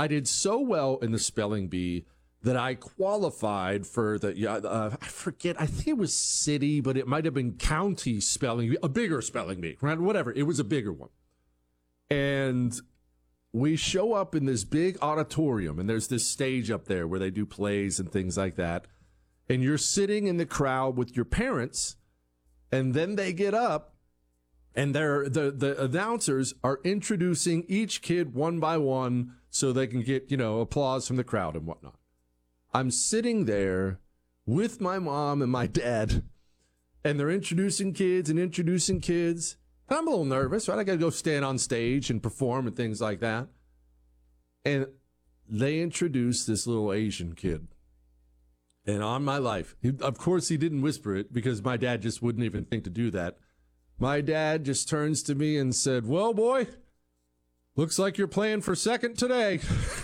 I did so well in the spelling bee that I qualified for the, I forget, I think it was city, but it might have been county spelling bee, a bigger spelling bee, right? Whatever. It was a bigger one. And we show up in this big auditorium, and there's this stage up there where they do plays and things like that. And you're sitting in the crowd with your parents, and then they get up, and the announcers are introducing each kid one by one so they can get, applause from the crowd and whatnot. I'm sitting there with my mom and my dad, and they're introducing kids. And I'm a little nervous, right? I got to go stand on stage and perform and things like that. And they introduced this little Asian kid. And on my life, of course, he didn't whisper it because my dad just wouldn't even think to do that. My dad just turns to me and said, "Well, boy, looks like you're playing for second today."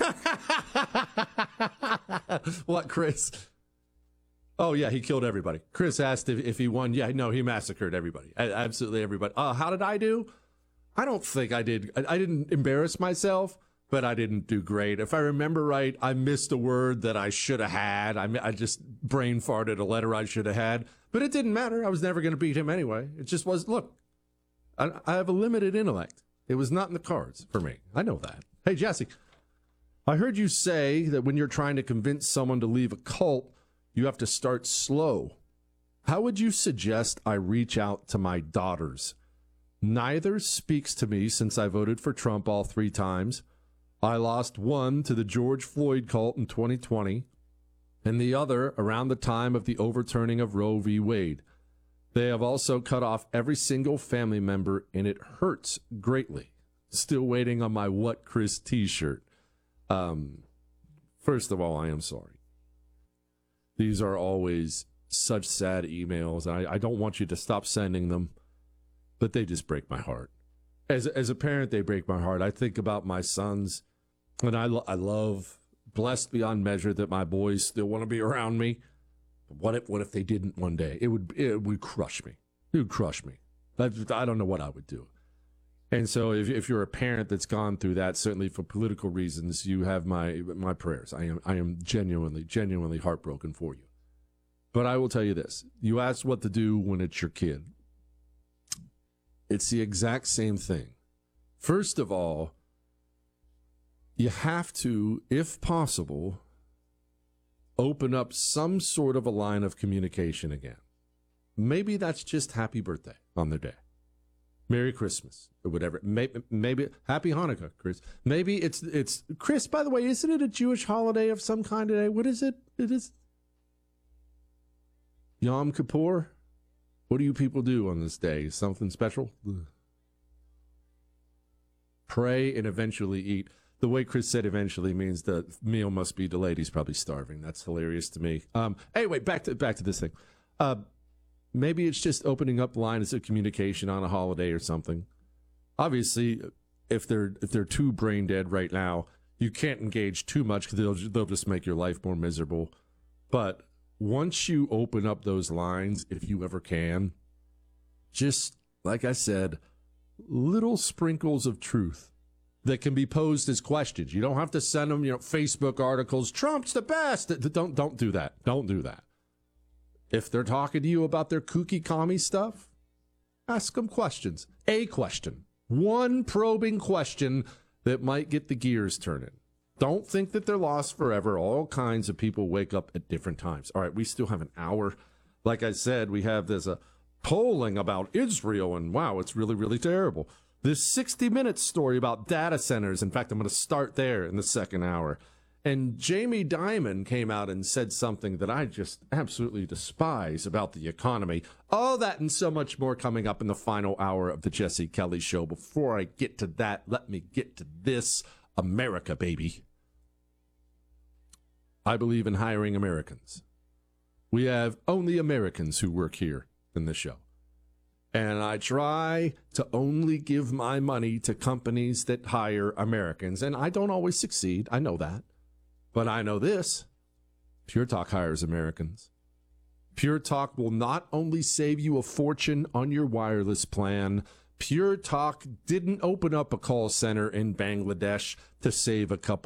What, Chris? Oh, yeah, he killed everybody. Chris asked if he won. Yeah, no, he massacred everybody. Absolutely everybody. How did I do? I don't think I did. I didn't embarrass myself, but I didn't do great. If I remember right, I missed a word that I should have had. I just brain farted a letter I should have had. But it didn't matter. I was never going to beat him anyway. It just was, look, I have a limited intellect. It was not in the cards for me. I know that. Hey, Jesse, I heard you say that when you're trying to convince someone to leave a cult, you have to start slow. How would you suggest I reach out to my daughters? Neither speaks to me since I voted for Trump all 3 times. I lost one to the George Floyd cult in 2020, and the other around the time of the overturning of Roe v. Wade. They have also cut off every single family member, and it hurts greatly. Still waiting on my What Chris t-shirt. First of all, I am sorry. These are always such sad emails. I don't want you to stop sending them, but they just break my heart. As a parent, they break my heart. I think about my sons, and I love, blessed beyond measure that my boys still want to be around me. What if they didn't one day? It would crush me. It would crush me. I don't know what I would do. And so if you're a parent that's gone through that, certainly for political reasons, you have my prayers. I am genuinely heartbroken for you. But I will tell you this. You asked what to do when it's your kid. It's the exact same thing. First of all, you have to, if possible, open up some sort of a line of communication again. Maybe that's just happy birthday on their day. Merry Christmas or whatever. Maybe Happy Hanukkah, Chris. Maybe it's Chris, by the way, isn't it a Jewish holiday of some kind today? What is it? It is Yom Kippur? What do you people do on this day? Something special? Pray and eventually eat. The way Chris said eventually means the meal must be delayed. He's probably starving. That's hilarious to me. Anyway, back to this thing. Maybe it's just opening up lines of communication on a holiday or something. Obviously, if they're too brain dead right now, you can't engage too much because they'll just make your life more miserable. But once you open up those lines, if you ever can, just, like I said, little sprinkles of truth that can be posed as questions. You don't have to send them, Facebook articles, Trump's the best. Don't do that. Don't do that. If they're talking to you about their kooky commie stuff, ask them questions. A question. One probing question that might get the gears turning. Don't think that they're lost forever. All kinds of people wake up at different times. All right, we still have an hour. Like I said, we have this polling about Israel, and wow, it's really, really terrible. This 60 Minutes story about data centers. In fact, I'm going to start there in the second hour. And Jamie Dimon came out and said something that I just absolutely despise about the economy. All that and so much more coming up in the final hour of the Jesse Kelly Show. Before I get to that, let me get to this. America, baby. I believe in hiring Americans. We have only Americans who work here in this show. And I try to only give my money to companies that hire Americans. And I don't always succeed. I know that. But I know this, Pure Talk hires Americans. Pure Talk will not only save you a fortune on your wireless plan, Pure Talk didn't open up a call center in Bangladesh to save a couple